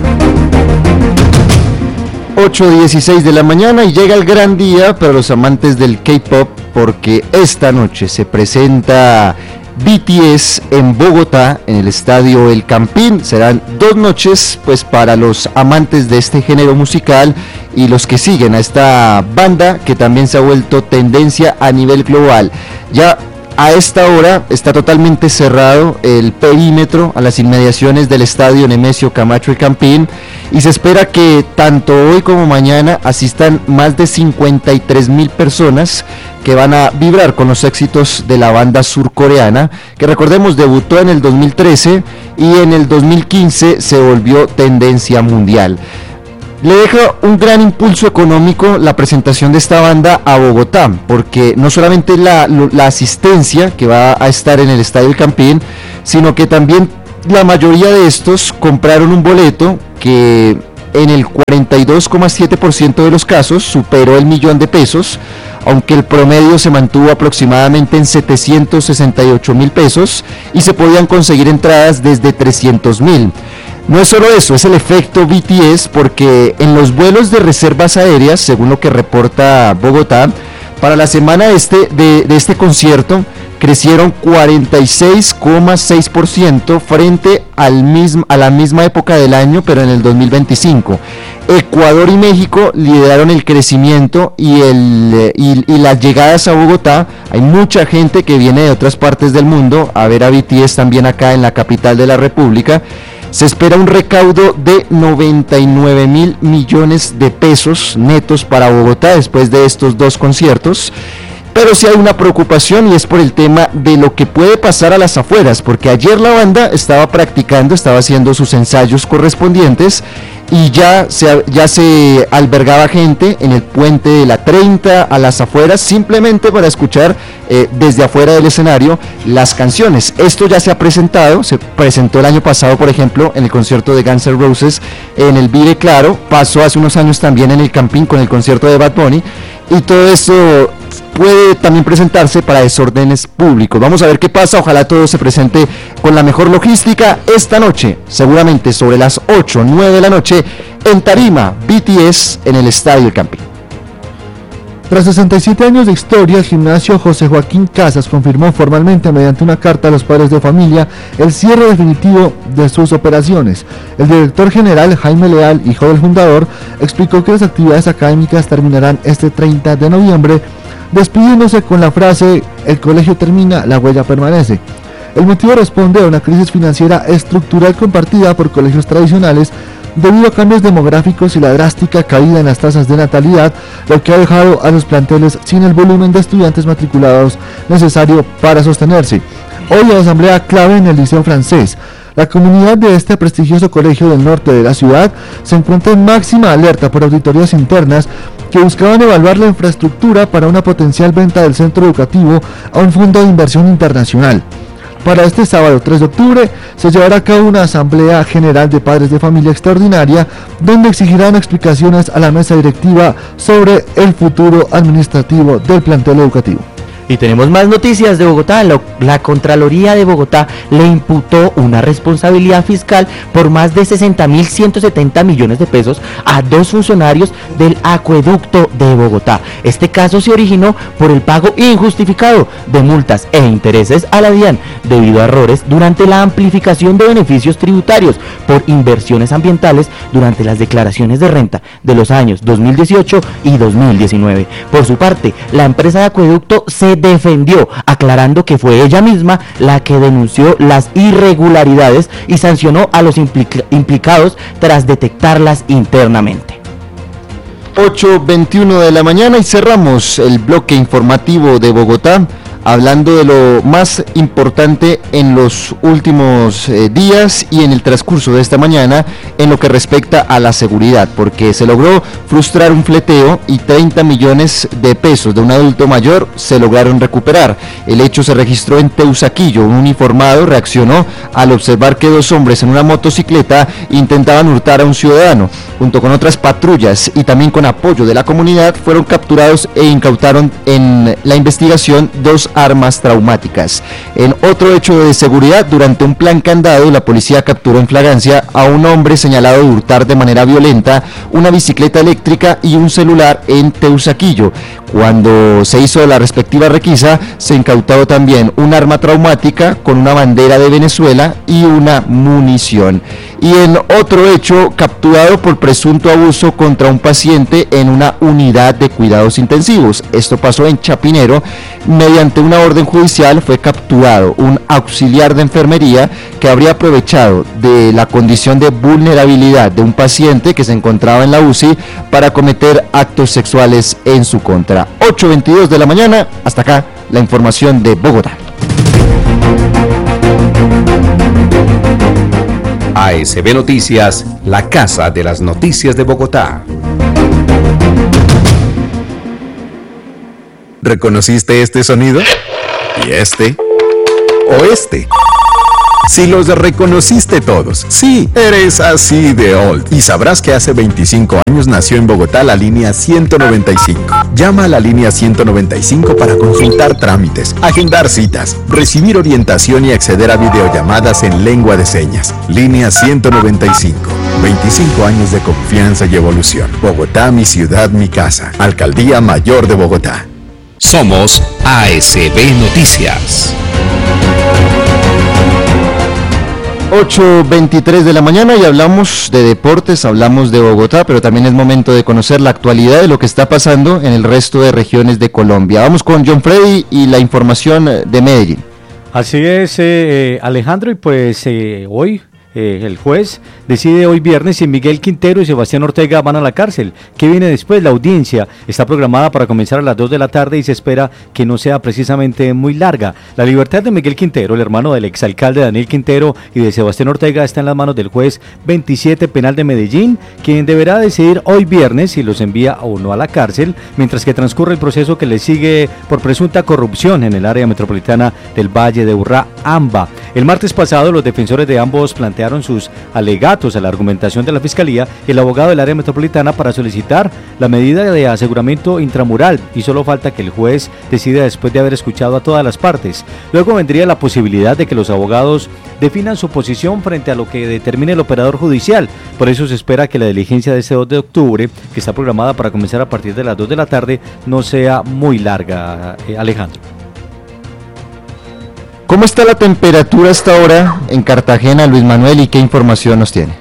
ocho dieciséis de la mañana y llega el gran día para los amantes del K-pop, porque esta noche se presenta B T S en Bogotá, en el estadio El Campín. Serán dos noches pues para los amantes de este género musical y los que siguen a esta banda que también se ha vuelto tendencia a nivel global. Ya a esta hora está totalmente cerrado el perímetro a las inmediaciones del estadio Nemesio Camacho El Campín, y se espera que tanto hoy como mañana asistan más de cincuenta y tres mil personas que van a vibrar con los éxitos de la banda surcoreana, que recordemos debutó en el dos mil trece y en el dos mil quince se volvió tendencia mundial. Le deja un gran impulso económico la presentación de esta banda a Bogotá, porque no solamente la, la asistencia que va a estar en el Estadio El Campín, sino que también la mayoría de estos compraron un boleto que en el cuarenta y dos coma siete por ciento de los casos superó el millón de pesos, aunque el promedio se mantuvo aproximadamente en setecientos sesenta y ocho mil pesos y se podían conseguir entradas desde trescientos mil. No es solo eso, es el efecto B T S, porque en los vuelos de reservas aéreas, según lo que reporta Bogotá, para la semana este, de, de este concierto crecieron cuarenta y seis coma seis por ciento frente al mismo, a la misma época del año, pero en el dos mil veinticinco. Ecuador y México lideraron el crecimiento y, el, y, y las llegadas a Bogotá. Hay mucha gente que viene de otras partes del mundo a ver a B T S también acá en la capital de la República. Se espera un recaudo de noventa y nueve mil millones de pesos netos para Bogotá después de estos dos conciertos. Pero sí hay una preocupación y es por el tema de lo que puede pasar a las afueras, porque ayer la banda estaba practicando, estaba haciendo sus ensayos correspondientes y ya se, ya se albergaba gente en el puente de la treinta a las afueras, simplemente para escuchar eh, desde afuera del escenario las canciones. Esto ya se ha presentado, se presentó el año pasado, por ejemplo, en el concierto de Guns N' Roses en el Vive Claro, pasó hace unos años también en el Campín con el concierto de Bad Bunny, y todo esto puede también presentarse para desórdenes públicos. Vamos a ver qué pasa, ojalá todo se presente con la mejor logística esta noche, seguramente sobre las ocho o nueve de la noche, en tarima, B T S en el Estadio El Campín. Tras sesenta y siete años de historia, el gimnasio José Joaquín Casas confirmó formalmente mediante una carta a los padres de familia el cierre definitivo de sus operaciones. El director general, Jaime Leal, hijo del fundador, explicó que las actividades académicas terminarán este treinta de noviembre, despidiéndose con la frase: el colegio termina, la huella permanece. El motivo responde a una crisis financiera estructural compartida por colegios tradicionales debido a cambios demográficos y la drástica caída en las tasas de natalidad, lo que ha dejado a los planteles sin el volumen de estudiantes matriculados necesario para sostenerse. Hoy hay asamblea clave en el Liceo Francés. La comunidad de este prestigioso colegio del norte de la ciudad se encuentra en máxima alerta por auditorías internas que buscaban evaluar la infraestructura para una potencial venta del centro educativo a un fondo de inversión internacional. Para este sábado tres de octubre se llevará a cabo una asamblea general de padres de familia extraordinaria donde exigirán explicaciones a la mesa directiva sobre el futuro administrativo del plantel educativo. Y tenemos más noticias de Bogotá. La Contraloría de Bogotá le imputó una responsabilidad fiscal por más de sesenta mil ciento setenta millones de pesos a dos funcionarios del acueducto de Bogotá. Este caso se originó por el pago injustificado de multas e intereses a la DIAN debido a errores durante la amplificación de beneficios tributarios por inversiones ambientales durante las declaraciones de renta de los años dos mil dieciocho y dos mil diecinueve. Por su parte, la empresa de acueducto se defendió, aclarando que fue ella misma la que denunció las irregularidades y sancionó a los implica- implicados tras detectarlas internamente. ocho veintiuno de la mañana y cerramos el bloque informativo de Bogotá hablando de lo más importante en los últimos eh, días y en el transcurso de esta mañana en lo que respecta a la seguridad, porque se logró frustrar un fleteo y treinta millones de pesos de un adulto mayor se lograron recuperar. El hecho se registró en Teusaquillo. Un uniformado reaccionó al observar que dos hombres en una motocicleta intentaban hurtar a un ciudadano. Junto con otras patrullas y también con apoyo de la comunidad fueron capturados e incautaron en la investigación dos armas traumáticas. En otro hecho de seguridad, durante un plan candado, la policía capturó en flagrancia a un hombre señalado de hurtar de manera violenta una bicicleta eléctrica y un celular en Teusaquillo. Cuando se hizo la respectiva requisa, se incautó también un arma traumática con una bandera de Venezuela y una munición. Y en otro hecho, capturado por presunto abuso contra un paciente en una unidad de cuidados intensivos. Esto pasó en Chapinero. Mediante una orden judicial fue capturado un auxiliar de enfermería que habría aprovechado de la condición de vulnerabilidad de un paciente que se encontraba en la U C I para cometer actos sexuales en su contra. ocho veintidós de la mañana, hasta acá la información de Bogotá. A S B Noticias, la casa de las noticias de Bogotá. ¿Reconociste este sonido? ¿Y este? ¿O este? Si los reconociste todos, sí, eres así de old. Y sabrás que hace veinticinco años nació en Bogotá la línea ciento noventa y cinco. Llama a la línea ciento noventa y cinco para consultar trámites, agendar citas, recibir orientación y acceder a videollamadas en lengua de señas. Línea ciento noventa y cinco. veinticinco años de confianza y evolución. Bogotá, mi ciudad, mi casa. Alcaldía Mayor de Bogotá. Somos A S B Noticias. ocho veintitrés de la mañana y hablamos de deportes, hablamos de Bogotá, pero también es momento de conocer la actualidad de lo que está pasando en el resto de regiones de Colombia. Vamos con John Freddy y la información de Medellín. Así es, eh, Alejandro, y pues eh, hoy eh, el juez decide hoy viernes si Miguel Quintero y Sebastián Ortega van a la cárcel. ¿Qué viene después? La audiencia está programada para comenzar a las dos de la tarde y se espera que no sea precisamente muy larga. La libertad de Miguel Quintero, el hermano del exalcalde Daniel Quintero, y de Sebastián Ortega está en las manos del juez veintisiete penal de Medellín, quien deberá decidir hoy viernes si los envía o no a la cárcel, mientras que transcurre el proceso que le sigue por presunta corrupción en el área metropolitana del Valle de Urrá, AMBA. El martes pasado los defensores de ambos plantearon sus alegatos a la argumentación de la Fiscalía y el abogado del área metropolitana para solicitar la medida de aseguramiento intramural, y solo falta que el juez decida después de haber escuchado a todas las partes. Luego vendría la posibilidad de que los abogados definan su posición frente a lo que determine el operador judicial. Por eso se espera que la diligencia de este dos de octubre, que está programada para comenzar a partir de las dos de la tarde, no sea muy larga, eh, Alejandro. ¿Cómo está la temperatura hasta ahora en Cartagena, Luis Manuel, y qué información nos tiene?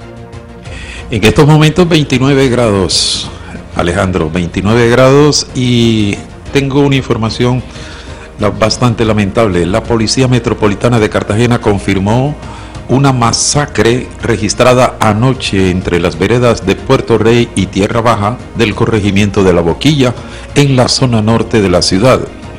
En estos momentos veintinueve grados, Alejandro, veintinueve grados, y tengo una información bastante lamentable. La Policía Metropolitana de Cartagena confirmó una masacre registrada anoche entre las veredas de Puerto Rey y Tierra Baja del corregimiento de La Boquilla, en la zona norte de la ciudad,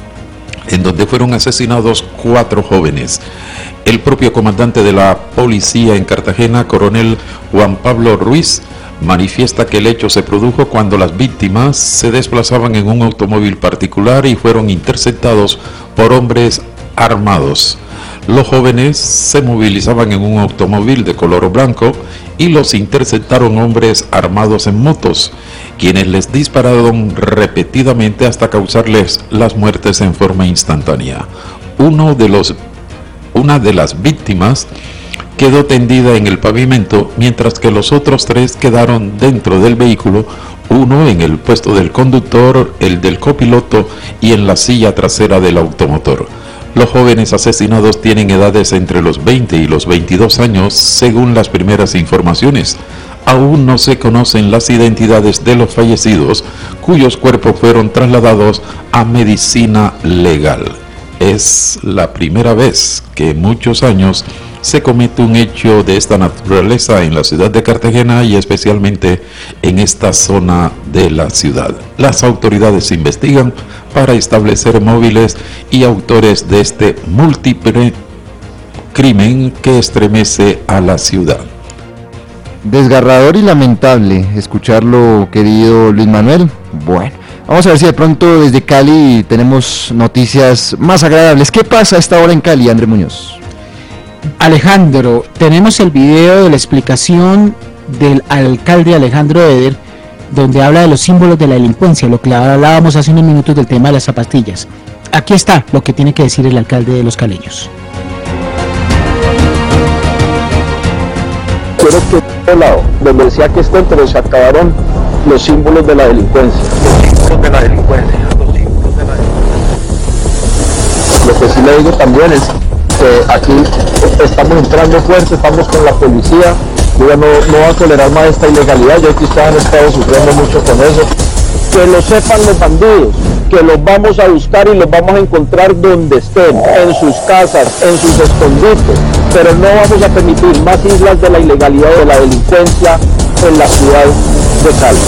en donde fueron asesinados cuatro jóvenes. El propio comandante de la policía en Cartagena, coronel Juan Pablo Ruiz, manifiesta que el hecho se produjo cuando las víctimas se desplazaban en un automóvil particular y fueron interceptados por hombres armados. Los jóvenes se movilizaban en un automóvil de color blanco y los interceptaron hombres armados en motos, quienes les dispararon repetidamente hasta causarles las muertes en forma instantánea. Uno de los, una de las víctimas quedó tendida en el pavimento, mientras que los otros tres quedaron dentro del vehículo, uno en el puesto del conductor, el del copiloto y en la silla trasera del automotor. Los jóvenes asesinados tienen edades entre los veinte y los veintidós años, según las primeras informaciones. Aún no se conocen las identidades de los fallecidos, cuyos cuerpos fueron trasladados a medicina legal. Es la primera vez que en muchos años se comete un hecho de esta naturaleza en la ciudad de Cartagena y especialmente en esta zona de la ciudad. Las autoridades investigan para establecer móviles y autores de este múltiple crimen que estremece a la ciudad. Desgarrador y lamentable escucharlo, querido Luis Manuel. Bueno, vamos a ver si de pronto desde Cali tenemos noticias más agradables. ¿Qué pasa a esta hora en Cali, André Muñoz? Alejandro, tenemos el video de la explicación del alcalde Alejandro Eder, donde habla de los símbolos de la delincuencia, lo que hablábamos hace unos minutos del tema de las zapatillas. Aquí está lo que tiene que decir el alcalde de Los Caleños. Quiero que por lado, donde decía que esto entre se acabaron los símbolos de la delincuencia. Los símbolos de la delincuencia, los símbolos de la delincuencia. Lo que sí le digo también es que aquí estamos entrando fuerte, estamos con la policía. Yo ya no, no voy a tolerar más esta ilegalidad, yo que ustedes han estado sufriendo mucho con eso. Que lo sepan los bandidos, que los vamos a buscar y los vamos a encontrar donde estén, en sus casas, en sus escondites, pero no vamos a permitir más islas de la ilegalidad o de la delincuencia en la ciudad de Cali.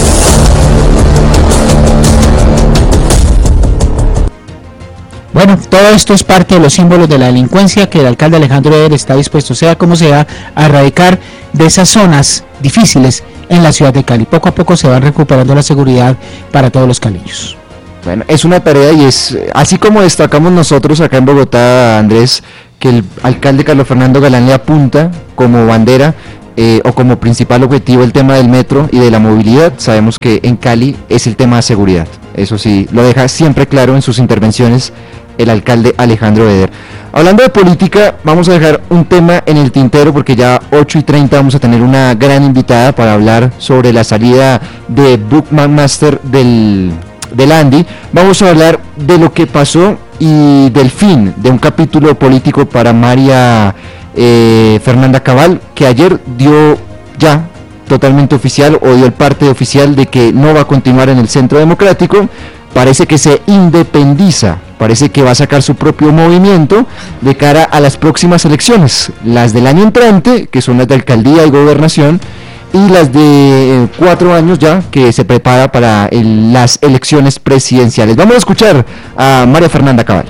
Bueno, todo esto es parte de los símbolos de la delincuencia que el alcalde Alejandro Eder está dispuesto, sea como sea, a erradicar de esas zonas difíciles en la ciudad de Cali. Poco a poco se va recuperando la seguridad para todos los caleños. Bueno, es una tarea y es, así como destacamos nosotros acá en Bogotá, Andrés, que el alcalde Carlos Fernando Galán le apunta como bandera eh, o como principal objetivo el tema del metro y de la movilidad, sabemos que en Cali es el tema de seguridad. Eso sí, lo deja siempre claro en sus intervenciones el alcalde Alejandro Eder. Hablando de política, vamos a dejar un tema en el tintero porque ya ocho y treinta vamos a tener una gran invitada para hablar sobre la salida de Bookmaster del, del Andy. Vamos a hablar de lo que pasó y del fin de un capítulo político para María eh, Fernanda Cabal, que ayer dio ya totalmente oficial o dio el parte oficial de que no va a continuar en el Centro Democrático. Parece que se independiza, parece que va a sacar su propio movimiento de cara a las próximas elecciones, las del año entrante, que son las de alcaldía y gobernación, y las de eh, cuatro años ya, que se prepara para el, las elecciones presidenciales. Vamos a escuchar a María Fernanda Cabal.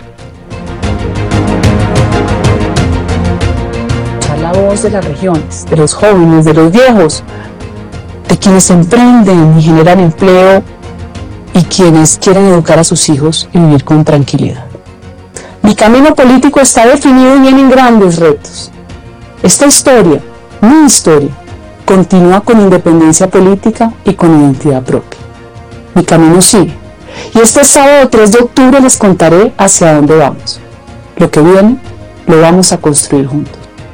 La voz de las regiones, de los jóvenes, de los viejos, de quienes emprenden y generan empleo y quienes quieren educar a sus hijos y vivir con tranquilidad. Mi camino político está definido y vienen grandes retos. Esta historia, mi historia, continúa con independencia política y con identidad propia. Mi camino sigue. Y este sábado tres de octubre les contaré hacia dónde vamos. Lo que viene, lo vamos a construir juntos.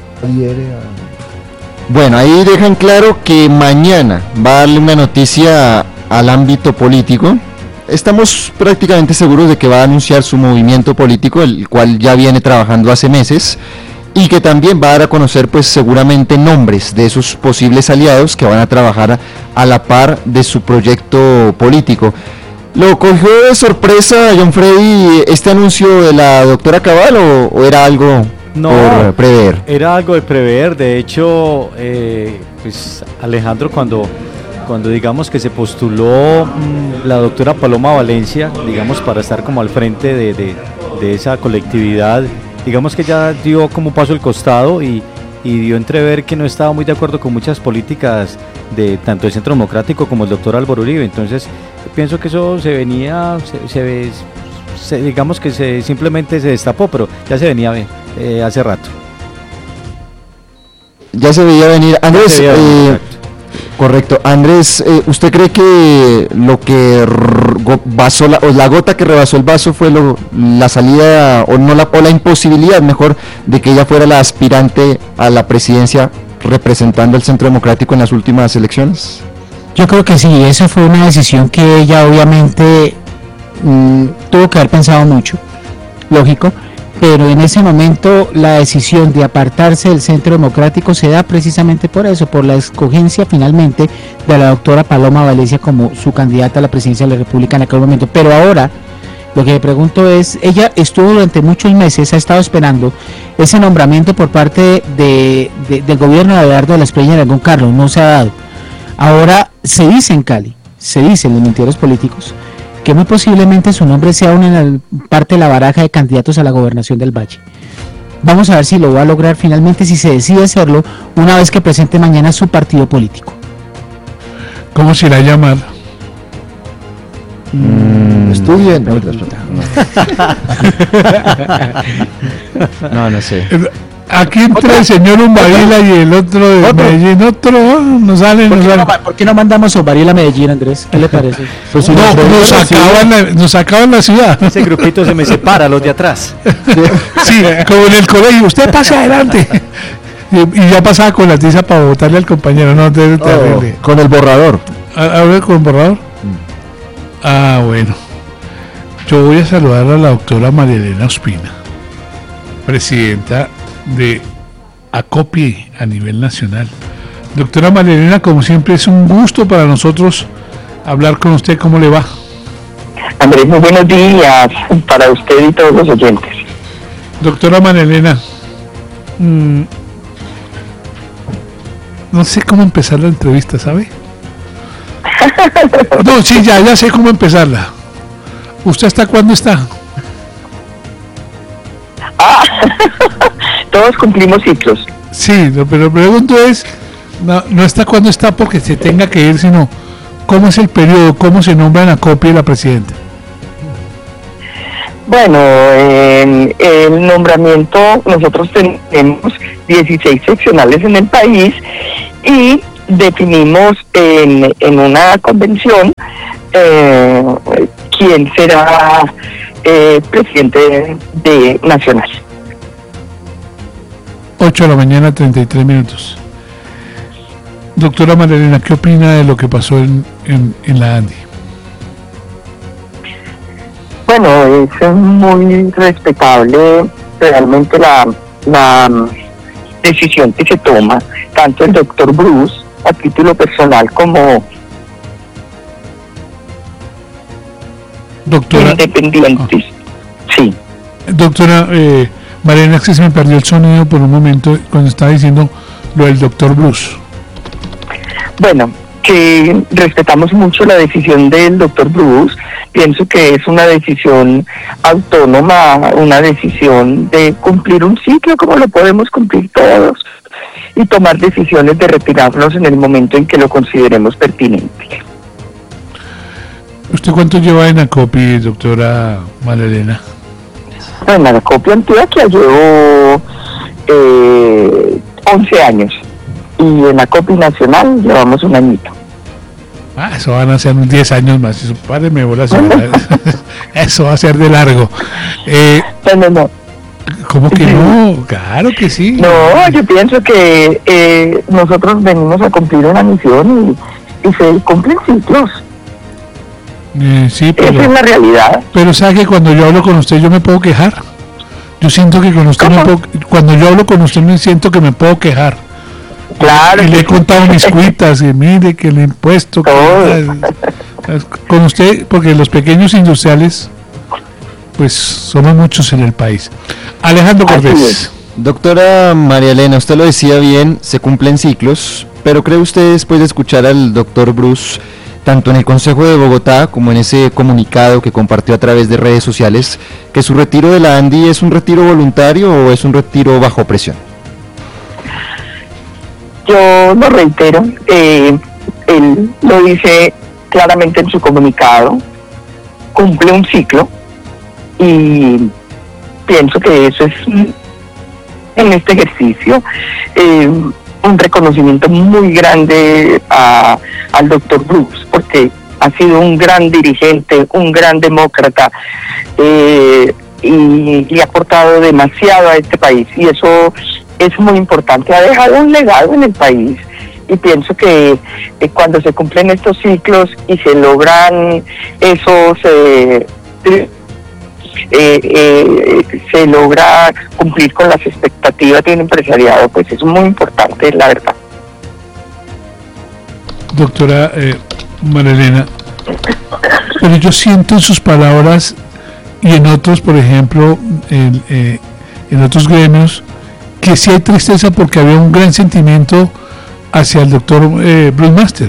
Bueno, ahí dejan claro que mañana va a darle una noticia al ámbito político. Estamos prácticamente seguros de que va a anunciar su movimiento político, el cual ya viene trabajando hace meses, y que también va a dar a conocer pues seguramente nombres de esos posibles aliados que van a trabajar a la par de su proyecto político. ¿Lo cogió de sorpresa, John Freddy, este anuncio de la doctora Cabal o, o era algo no, por prever? Era algo de prever, de hecho, eh, pues Alejandro cuando... cuando digamos que se postuló mmm, la doctora Paloma Valencia, digamos para estar como al frente de, de, de esa colectividad, digamos que ya dio como paso al costado y, y dio entrever que no estaba muy de acuerdo con muchas políticas de tanto el Centro Democrático como el doctor Álvaro Uribe. Entonces pienso que eso se venía, se, se, se, digamos que se simplemente se destapó, pero ya se venía eh, hace rato. Ya se veía venir. Andrés, se veía venir, eh, correcto. Andrés, eh, ¿usted cree que lo que basó la, o la gota que rebasó el vaso fue lo, la salida o no la, o la imposibilidad, mejor, de que ella fuera la aspirante a la presidencia representando al Centro Democrático en las últimas elecciones? Yo creo que sí, esa fue una decisión que ella obviamente mmm, tuvo que haber pensado mucho, lógico, pero en ese momento la decisión de apartarse del Centro Democrático se da precisamente por eso, por la escogencia finalmente de la doctora Paloma Valencia como su candidata a la presidencia de la República en aquel momento. Pero ahora, lo que le pregunto es, ella estuvo durante muchos meses, ha estado esperando ese nombramiento por parte de, de, del gobierno de Abelardo de la Espriella y Aragón Carlos, no se ha dado. Ahora se dice en Cali, se dice en los noticieros políticos, que muy posiblemente su nombre sea una parte de la baraja de candidatos a la gobernación del Valle. Vamos a ver si lo va a lograr finalmente, si se decide hacerlo, una vez que presente mañana su partido político. ¿Cómo se irá a llamar? Mm, Estudien. No, no sé. Aquí entra el señor Umbarila y el otro de ¿Otro? Medellín, otro, no sale, no sale. No, ¿por qué no mandamos a Umbarila a Medellín, Andrés? ¿Qué le parece? Pues no, nos acaban, la, nos acaban la ciudad. Ese grupito se me separa, los de atrás. Sí, como en el colegio, usted pasa adelante. Y, y ya pasaba con la tiza para votarle al compañero, no, es terrible. Oh, con el borrador. ¿A, a ver, con el borrador? Mm. Ah, bueno. Yo voy a saludar a la doctora María Elena Ospina, presidenta de ACOPI a nivel nacional. Doctora María Elena, como siempre es un gusto para nosotros hablar con usted. ¿Cómo le va? Andrés, muy buenos días para usted y todos los oyentes. Doctora María Elena, mmm, no sé cómo empezar la entrevista, ¿sabe? No, sí, ya, ya sé cómo empezarla. ¿Usted hasta cuándo está? Todos cumplimos ciclos. Sí, lo, pero pregunto es, no, no está cuando está porque se tenga que ir, sino cómo es el periodo, cómo se nombra en Acopi la presidenta. Bueno, en el nombramiento, nosotros tenemos dieciséis seccionales en el país y definimos en, en una convención eh, quién será eh, presidente de nacional. ocho de la mañana, treinta y tres minutos. Doctora María Elena, ¿qué opina de lo que pasó en, en, en la ANDI? Bueno, es muy respetable realmente la, la decisión que se toma, tanto el doctor Bruce, a título personal, como doctora, independientes. Ah. Sí. Doctora eh, María Elena, que se me perdió el sonido por un momento cuando estaba diciendo lo del doctor Bruce. Bueno, que respetamos mucho la decisión del doctor Bruce. Pienso que es una decisión autónoma, una decisión de cumplir un ciclo como lo podemos cumplir todos y tomar decisiones de retirarnos en el momento en que lo consideremos pertinente. ¿Usted cuánto lleva en Acopi, doctora María Elena? En la Acopi Antioquia llevo eh, once años y en la Acopi Nacional llevamos un añito. Ah, eso van a ser unos diez años más. Eso, páreme bolas. Eso va a ser de largo. Eh, no, no, no. ¿Cómo que no? Claro que sí. No, yo pienso que eh, nosotros venimos a cumplir una misión y, y se cumplen ciclos. Eh, sí, pero, esa es la realidad. Pero sabe que cuando yo hablo con usted yo me puedo quejar. Yo siento que con usted me puedo, cuando yo hablo con usted me siento que me puedo quejar. Claro. Y le he contado mis cuitas, y mire que el impuesto que, con usted, porque los pequeños industriales, pues somos muchos en el país. Alejandro Cortés. Doctora María Elena, usted lo decía bien, se cumplen ciclos, pero ¿cree usted, después de escuchar al doctor Bruce, tanto en el Consejo de Bogotá como en ese comunicado que compartió a través de redes sociales, que su retiro de la ANDI es un retiro voluntario o es un retiro bajo presión? Yo lo reitero, eh, él lo dice claramente en su comunicado, cumple un ciclo y pienso que eso es en este ejercicio eh, un reconocimiento muy grande a, al doctor Bruce, porque ha sido un gran dirigente, un gran demócrata eh, y, y ha aportado demasiado a este país y eso es muy importante, ha dejado un legado en el país y pienso que eh, cuando se cumplen estos ciclos y se logran esos eh, eh, eh, se logra cumplir con las expectativas de un empresariado, pues es muy importante, la verdad. Doctora eh, María Elena, pero yo siento en sus palabras y en otros, por ejemplo, en, eh, en otros gremios, que sí hay tristeza porque había un gran sentimiento hacia el doctor eh, Bruce Master.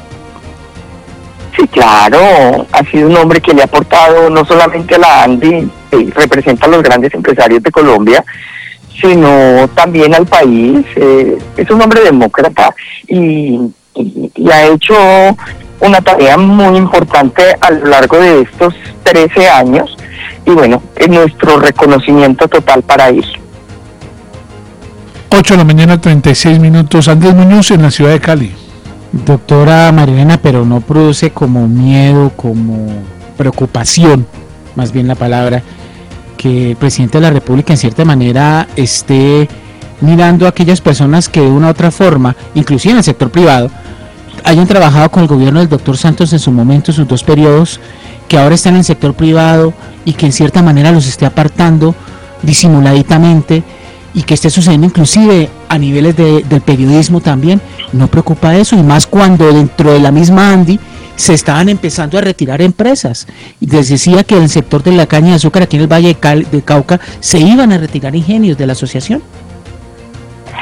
Sí, claro, ha sido un hombre que le ha aportado no solamente a la ANDI, que representa a los grandes empresarios de Colombia, sino también al país. Eh, es un hombre demócrata y, y, y ha hecho una tarea muy importante a lo largo de estos trece años y bueno, es nuestro reconocimiento total para él. ocho de la mañana, treinta y seis minutos. Andrés Muñoz en la ciudad de Cali. Doctora María Elena, pero no produce como miedo, como preocupación, más bien la palabra, que el presidente de la República en cierta manera esté mirando a aquellas personas que de una u otra forma, inclusive en el sector privado, hayan trabajado con el gobierno del doctor Santos en su momento, sus dos periodos, que ahora están en el sector privado y que en cierta manera los esté apartando disimuladamente y que esté sucediendo inclusive a niveles de, del periodismo también. No preocupa eso, y más cuando dentro de la misma ANDI se estaban empezando a retirar empresas y les decía que en el sector de la caña de azúcar aquí en el Valle de, Cal, de Cauca se iban a retirar ingenios de la asociación.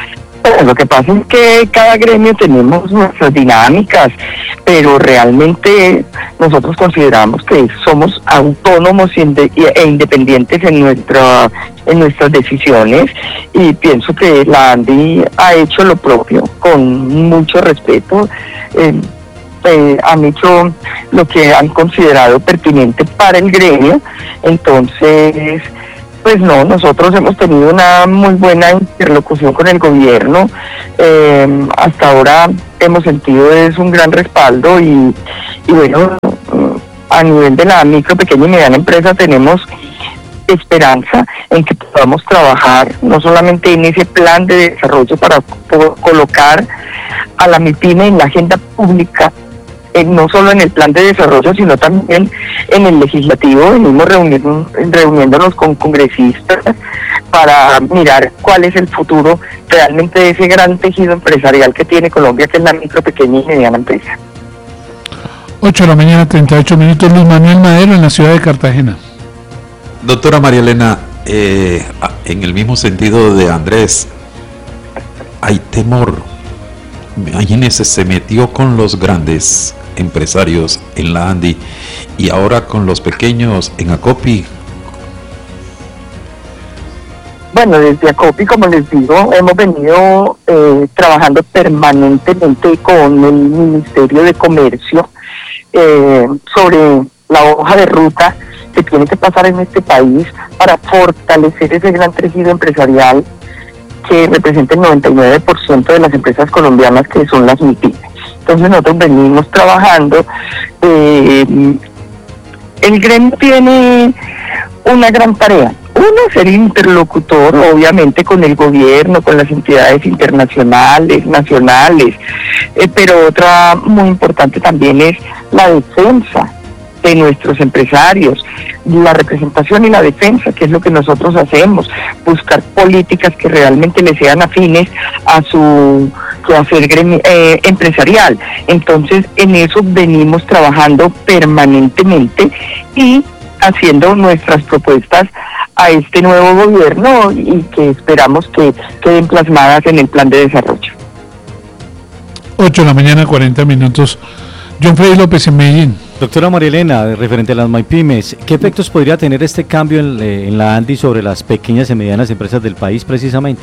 Bueno, lo que pasa es que cada gremio tenemos nuestras dinámicas, pero realmente nosotros consideramos que somos autónomos e independientes en nuestra en nuestras decisiones, y pienso que la ANDI ha hecho lo propio con mucho respeto. Eh, eh, han hecho lo que han considerado pertinente para el gremio. Entonces, pues no, nosotros hemos tenido una muy buena interlocución con el gobierno. Eh, hasta ahora hemos sentido es un gran respaldo y, y bueno, a nivel de la micro, pequeña y mediana empresa tenemos esperanza en que podamos trabajar no solamente en ese plan de desarrollo para poder colocar a la MIPYME en la agenda pública, eh, no solo en el plan de desarrollo, sino también en el legislativo. Venimos reuniendo, reuniéndonos con congresistas para mirar cuál es el futuro realmente de ese gran tejido empresarial que tiene Colombia, que es la micro, pequeña y mediana empresa. ocho de la mañana, treinta y ocho minutos, Luis Manuel Madero en la ciudad de Cartagena. Doctora María Elena, eh, en el mismo sentido de Andrés, hay temor. Imagínese, se metió con los grandes empresarios en la ANDI y ahora con los pequeños en ACOPI. Bueno, desde ACOPI, como les digo, hemos venido eh, trabajando permanentemente con el Ministerio de Comercio eh, sobre la hoja de ruta que tiene que pasar en este país para fortalecer ese gran tejido empresarial que representa el noventa y nueve por ciento de las empresas colombianas, que son las MIPYME. Entonces nosotros venimos trabajando. Eh, el gremio tiene una gran tarea. Uno, ser interlocutor, obviamente, con el gobierno, con las entidades internacionales, nacionales, eh, pero otra muy importante también es la defensa de nuestros empresarios, la representación y la defensa, que es lo que nosotros hacemos, buscar políticas que realmente le sean afines a su quehacer eh, empresarial. Entonces, en eso venimos trabajando permanentemente y haciendo nuestras propuestas a este nuevo gobierno, y que esperamos que queden plasmadas en el plan de desarrollo. ocho de la mañana, cuarenta minutos. John Freddy López en Medellín. Doctora María Elena, referente a las MIPYMES, ¿qué efectos podría tener este cambio en, en la ANDI sobre las pequeñas y medianas empresas del país precisamente?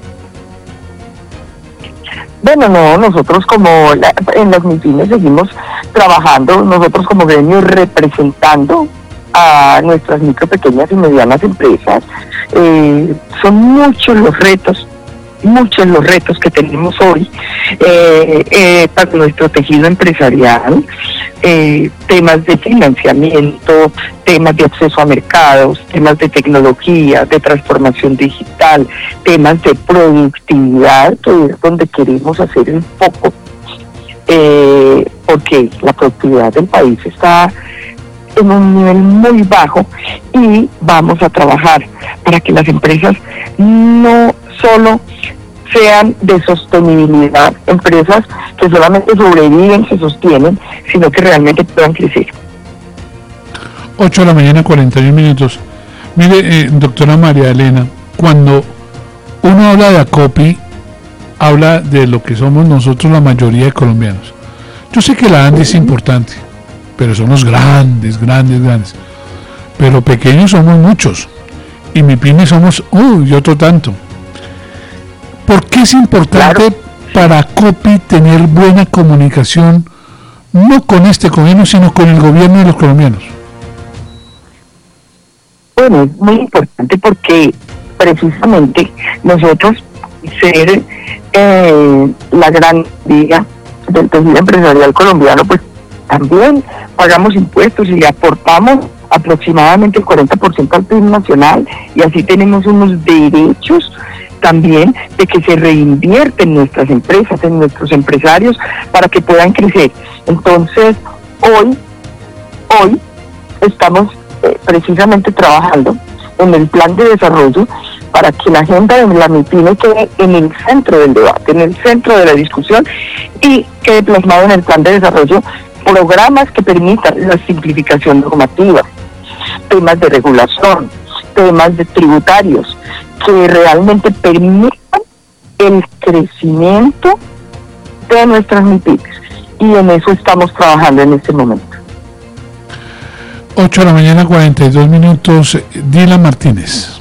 Bueno, no, nosotros como la, en las MIPYMES seguimos trabajando, nosotros como gremio representando a nuestras micro, pequeñas y medianas empresas. Eh, son muchos los retos, muchos los retos que tenemos hoy eh, eh, para nuestro tejido empresarial, eh, temas de financiamiento, temas de acceso a mercados, temas de tecnología, de transformación digital, temas de productividad, que es donde queremos hacer el foco, eh, porque la productividad del país está en un nivel muy bajo, y vamos a trabajar para que las empresas no solo sean de sostenibilidad, empresas que solamente sobreviven, se sostienen, sino que realmente puedan crecer. ocho de la mañana, cuarenta y uno minutos. Mire, eh, doctora María Elena, cuando uno habla de ACOPI, habla de lo que somos nosotros, la mayoría de colombianos. Yo sé que la ANDI es importante, pero son los grandes, grandes, grandes. Pero pequeños somos muchos, y MIPYME somos, uy, y otro tanto. ¿Por qué es importante claro. para ACOPI tener buena comunicación, no con este gobierno, sino con el gobierno de los colombianos? Bueno, es muy importante porque precisamente nosotros, ser eh, la gran liga del tejido empresarial colombiano, pues también pagamos impuestos y le aportamos aproximadamente el cuarenta por ciento al P I B nacional, y así tenemos unos derechos también de que se reinvierten en nuestras empresas, en nuestros empresarios, para que puedan crecer. Entonces, hoy, hoy estamos eh, precisamente trabajando en el plan de desarrollo para que la agenda de la MIPYME quede en el centro del debate, en el centro de la discusión, y quede plasmado en el plan de desarrollo programas que permitan la simplificación normativa, temas de regulación, temas de tributarios, que realmente permitan el crecimiento de nuestras MIPYMES, y en eso estamos trabajando en este momento. ocho de la mañana, cuarenta y dos minutos. Dylan Martínez.